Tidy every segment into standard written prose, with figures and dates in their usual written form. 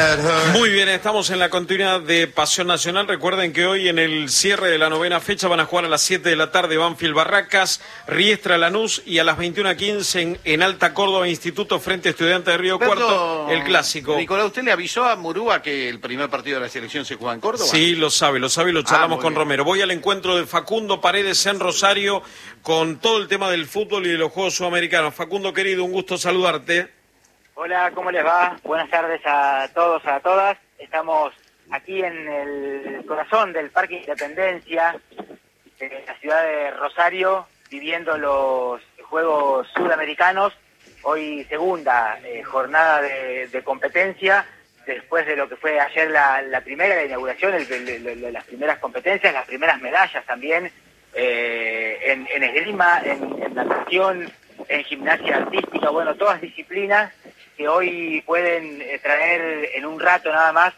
Muy bien, estamos en la continuidad de Pasión Nacional. Recuerden que hoy en el cierre de la novena fecha van a jugar a las 7 de la tarde Banfield Barracas, Riestra Lanús y a las 21:15 en Alta Córdoba Instituto frente a Estudiantes de Río Cuarto, el clásico. Nicolás, ¿usted le avisó a Murúa que el primer partido de la selección se juega en Córdoba? Sí, lo sabe y lo charlamos con Romero. Voy al encuentro de Facundo Paredes en Rosario con todo el tema del fútbol y de los Juegos Sudamericanos. Facundo, querido, un gusto saludarte. Hola, ¿cómo les va? Buenas tardes a todos, a todas. Estamos aquí en el corazón del Parque Independencia, de la ciudad de Rosario, viviendo los Juegos Sudamericanos. Hoy segunda jornada de competencia, después de lo que fue ayer la primera, la inauguración, las primeras competencias, las primeras medallas también, en esgrima, en natación, en gimnasia artística, bueno, todas disciplinas que hoy pueden traer en un rato nada más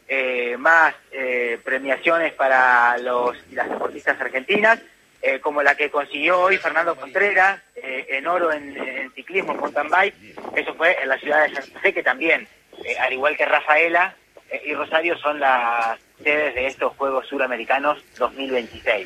premiaciones para las deportistas argentinas, como la que consiguió hoy Fernando Contreras en oro en ciclismo, en mountain bike. Eso fue en la ciudad de Santa Fe, que también, al igual que Rafaela y Rosario, son las sedes de estos Juegos Suramericanos 2026.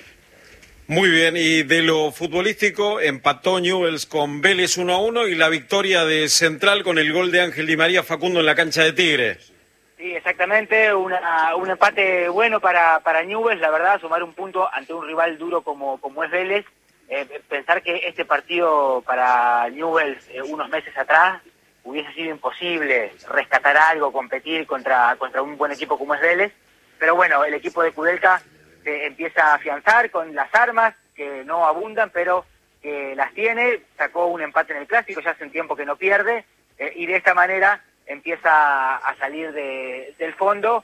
Muy bien, y de lo futbolístico, empató Newell's con Vélez 1-1 y la victoria de Central con el gol de Ángel Di María Facundo en la cancha de Tigre. Sí, exactamente, un empate bueno para Newell's, la verdad, sumar un punto ante un rival duro como es Vélez. Pensar que este partido para Newell's unos meses atrás hubiese sido imposible rescatar algo, competir contra un buen equipo como es Vélez, pero bueno, el equipo de Kudelka se empieza a afianzar con las armas, que no abundan, pero que las tiene. Sacó un empate en el Clásico, ya hace un tiempo que no pierde, y de esta manera empieza a salir del fondo.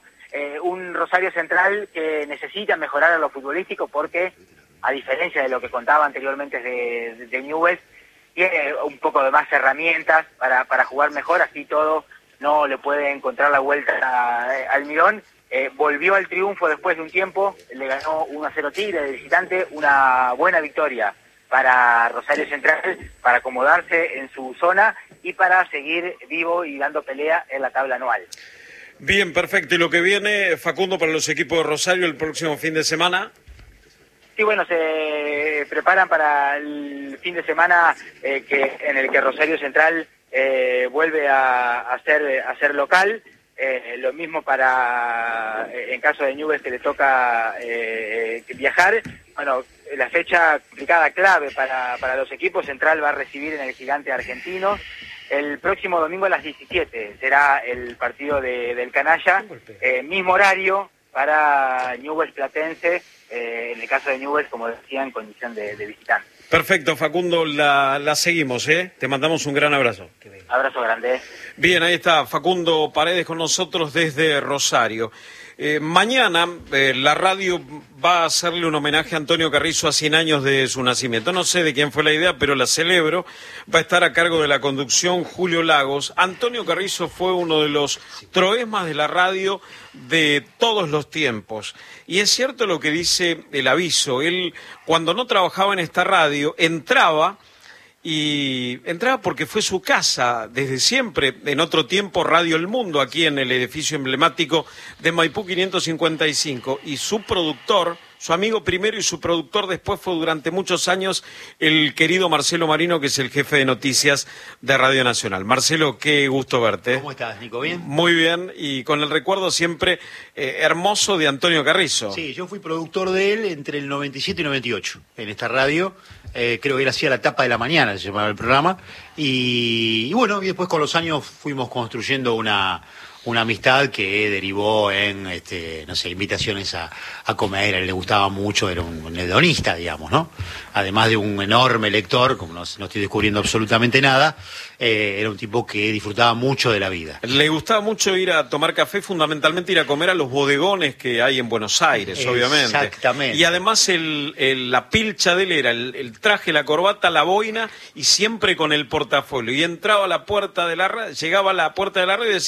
Un Rosario Central que necesita mejorar a lo futbolístico porque, a diferencia de lo que contaba anteriormente de Newell's, tiene un poco de más herramientas para jugar mejor, así todo no le puede encontrar la vuelta al Mirón. Volvió al triunfo después de un tiempo, le ganó 1-0 Tigre de visitante, una buena victoria para Rosario Central, para acomodarse en su zona y para seguir vivo y dando pelea en la tabla anual. Bien, perfecto. ¿Y lo que viene, Facundo, para los equipos de Rosario el próximo fin de semana? Sí, bueno, se preparan para el fin de semana en el que Rosario Central vuelve a ser local. Lo mismo para, en caso de Newell's, que le toca viajar. Bueno, la fecha complicada, clave para los equipos. Central va a recibir en el Gigante Argentino. El próximo domingo a las 17 será el partido del Canalla. Mismo horario para Newell's Platense, en el caso de Newell's, como decía, en condición de visitante. Perfecto, Facundo, la seguimos, ¿eh? Te mandamos un gran abrazo. Abrazo grande. Bien, ahí está Facundo Paredes con nosotros desde Rosario. Mañana la radio va a hacerle un homenaje a Antonio Carrizo a 100 años de su nacimiento. No sé de quién fue la idea, pero la celebro. Va a estar a cargo de la conducción Julio Lagos. Antonio Carrizo fue uno de los troesmas de la radio de todos los tiempos. Y es cierto lo que dice el aviso. Él, cuando no trabajaba en esta radio, entraba porque fue su casa desde siempre. En otro tiempo, Radio El Mundo, aquí en el edificio emblemático de Maipú 555, y su productor, su amigo primero y su productor después, fue durante muchos años el querido Marcelo Marino, que es el jefe de noticias de Radio Nacional. Marcelo, qué gusto verte. ¿Cómo estás, Nico? ¿Bien? Muy bien, y con el recuerdo siempre hermoso de Antonio Carrizo. Sí, yo fui productor de él entre el 97 y 98 en esta radio. Creo que él hacía la tapa de la mañana, se llamaba el programa, y bueno, y después con los años fuimos construyendo una amistad que derivó en, no sé, invitaciones a comer. A él le gustaba mucho, era un hedonista, digamos, ¿no? Además de un enorme lector, como no estoy descubriendo absolutamente nada, era un tipo que disfrutaba mucho de la vida. Le gustaba mucho ir a tomar café, fundamentalmente ir a comer a los bodegones que hay en Buenos Aires, obviamente. Exactamente. Y además la pilcha de él era el traje, la corbata, la boina, y siempre con el portafolio. Y entraba a la puerta de la radio, llegaba a la puerta de la radio y decía: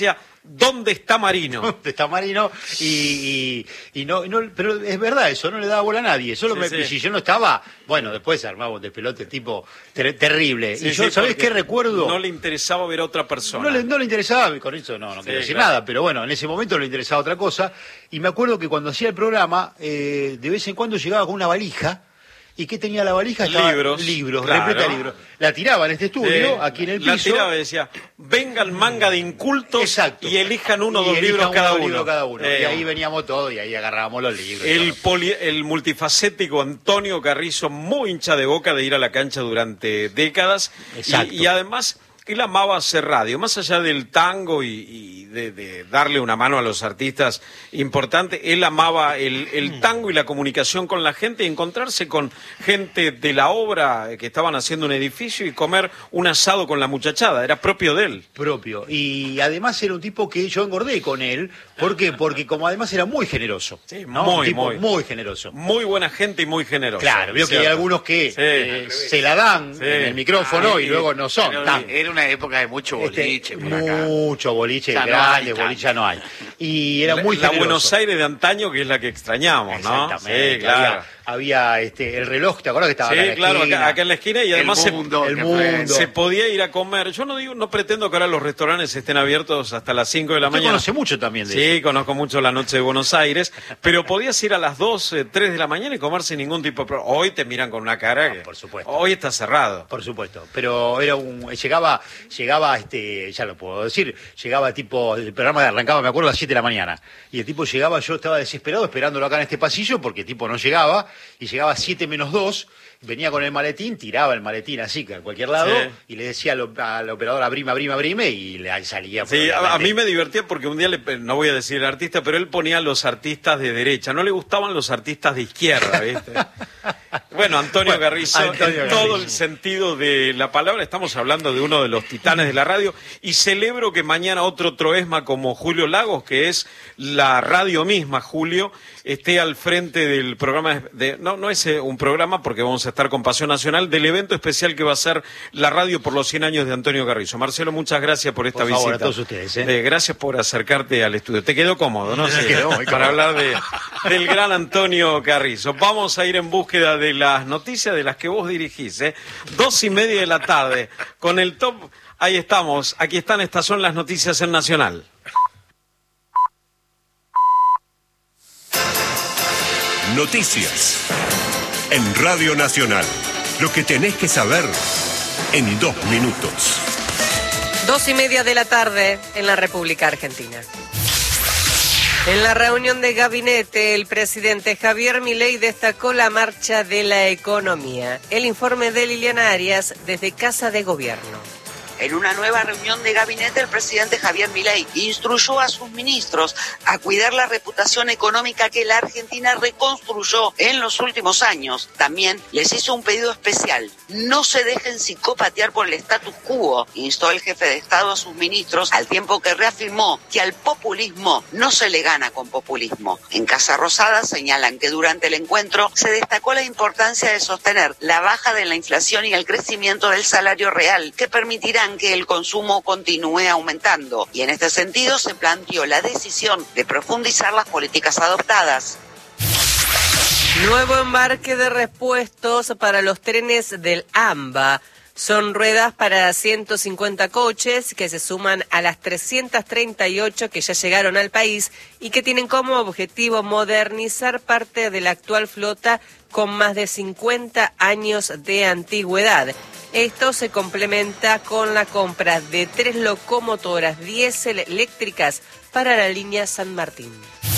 ¿dónde está Marino? ¿Dónde está Marino? Y no, pero es verdad eso, no le daba bola a nadie. Si yo no estaba, bueno, después armamos de pelote tipo terrible. Sí, y yo, ¿sabés qué recuerdo? No le interesaba ver a otra persona. No le interesaba, con eso no quiero decir nada, pero bueno, en ese momento le interesaba otra cosa. Y me acuerdo que cuando hacía el programa, de vez en cuando llegaba con una valija. ¿Y qué tenía la valija? Libros, claro. Repleta de libros. La tiraba en este estudio, aquí en el piso. La tiraba y decía, vengan manga de incultos. Exacto. Y elijan uno o dos libros cada uno. Y ahí veníamos todos y ahí agarrábamos los libros. El multifacético Antonio Carrizo, muy hincha de Boca de ir a la cancha durante décadas. Exacto. Y además, él amaba hacer radio, más allá del tango y de darle una mano a los artistas importantes. Él amaba el tango y la comunicación con la gente, y encontrarse con gente de la obra que estaban haciendo un edificio y comer un asado con la muchachada. Era propio de él. Propio. Y además era un tipo que yo engordé con él. ¿Por qué? Porque como además era muy generoso. Sí, ¿no? Muy generoso. Muy buena gente y muy generoso. Claro, veo que hay algunos que se la dan en el micrófono y luego no son. Era una época de mucho boliche por acá. Mucho boliche, ya grande, boliche ya no hay. Y era muy generoso. La Buenos Aires de antaño, que es la que extrañamos, ¿no? Exactamente. Sí, claro. Había el reloj, ¿te acuerdas que estaba acá en la esquina? Acá en la esquina, y además el mundo. Se podía ir a comer. Yo no pretendo que ahora los restaurantes estén abiertos hasta las 5 de la mañana. Conoce mucho también de eso. Sí, conozco mucho la noche de Buenos Aires, pero podías ir a las 2, 3 de la mañana y comer sin ningún tipo de problema. Hoy te miran con una cara que... Por supuesto. Hoy está cerrado. Por supuesto, pero era llegaba, ya lo puedo decir, llegaba tipo, el programa arrancaba, me acuerdo, a las 7 de la mañana, y el tipo llegaba, yo estaba desesperado esperándolo acá en este pasillo, porque el tipo no llegaba, y llegaba a 7 menos 2, venía con el maletín, tiraba el maletín así, que a cualquier lado, y le decía al operador, abrime, y le salía. Sí, a mí me divertía porque un día, no voy a decir el artista, pero él ponía a los artistas de derecha, no le gustaban los artistas de izquierda, ¿viste? Bueno, Antonio Carrizo, en todo el sentido de la palabra, estamos hablando de uno de los titanes de la radio, y celebro que mañana otro troesma como Julio Lagos, que es la radio misma, Julio, esté al frente del programa, no es un programa, porque vamos a estar con Pasión Nacional, del evento especial que va a ser la radio por los 100 años de Antonio Carrizo. Marcelo, muchas gracias por esta visita. A todos ustedes. Gracias por acercarte al estudio. Te quedó cómodo, ¿no? Sí, para hablar del gran Antonio Carrizo. Vamos a ir en búsqueda de las noticias de las que vos dirigís, 2:30 de la tarde, con el top. Ahí estamos, aquí están, estas son las noticias en Nacional. Noticias en Radio Nacional. Lo que tenés que saber en 2 minutos. 2:30 de la tarde en la República Argentina. En la reunión de gabinete, el presidente Javier Milei destacó la marcha de la economía. El informe de Liliana Arias desde Casa de Gobierno. En una nueva reunión de gabinete, el presidente Javier Milei instruyó a sus ministros a cuidar la reputación económica que la Argentina reconstruyó en los últimos años. También les hizo un pedido especial: no se dejen psicopatear por el status quo, instó el jefe de Estado a sus ministros, al tiempo que reafirmó que al populismo no se le gana con populismo. En Casa Rosada señalan que durante el encuentro se destacó la importancia de sostener la baja de la inflación y el crecimiento del salario real, que permitirán que el consumo continúe aumentando, y en este sentido se planteó la decisión de profundizar las políticas adoptadas. Nuevo embarque de repuestos para los trenes del AMBA. Son ruedas para 150 coches que se suman a las 338 que ya llegaron al país y que tienen como objetivo modernizar parte de la actual flota con más de 50 años de antigüedad. Esto se complementa con la compra de 3 locomotoras diésel eléctricas para la línea San Martín.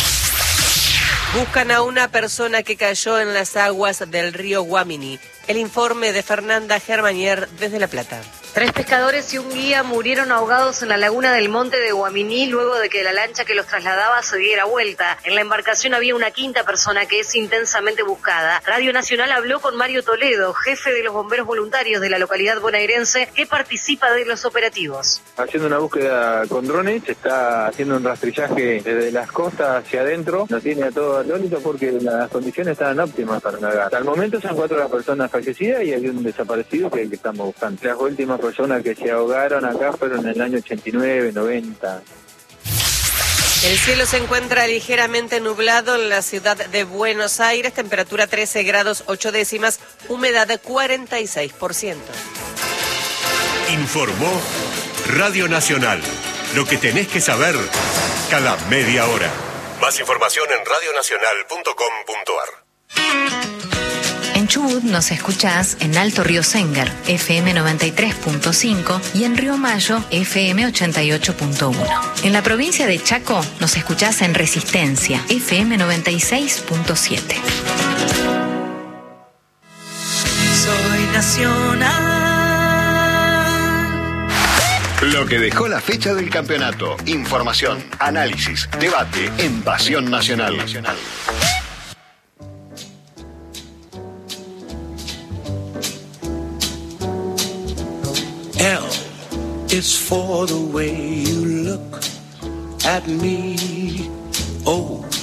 Buscan a una persona que cayó en las aguas del río Guamini. El informe de Fernanda Germanier desde La Plata. 3 pescadores y un guía murieron ahogados en la laguna del Monte de Guaminí luego de que la lancha que los trasladaba se diera vuelta. En la embarcación había una 5ª persona que es intensamente buscada. Radio Nacional habló con Mario Toledo, jefe de los bomberos voluntarios de la localidad bonaerense, que participa de los operativos. Haciendo una búsqueda con drones, se está haciendo un rastrillaje desde las costas hacia adentro. Nos tiene a todo atónito porque las condiciones estaban óptimas para navegar. Hasta el momento son 4 las personas fallecidas y hay un desaparecido que estamos buscando. Las últimas personas que se ahogaron acá fueron en el año 89, 90. El cielo se encuentra ligeramente nublado en la ciudad de Buenos Aires, temperatura 13 grados 8 décimas, humedad de 46%. Informó Radio Nacional. Lo que tenés que saber cada media hora. Más información en radionacional.com.ar. En Chubut nos escuchás en Alto Río Sengar, FM 93.5 y en Río Mayo, FM 88.1. En la provincia de Chaco nos escuchás en Resistencia, FM 96.7. Soy nacional. Lo que dejó la fecha del campeonato. Información, análisis, debate en Pasión Nacional. L is for the way you look at me. O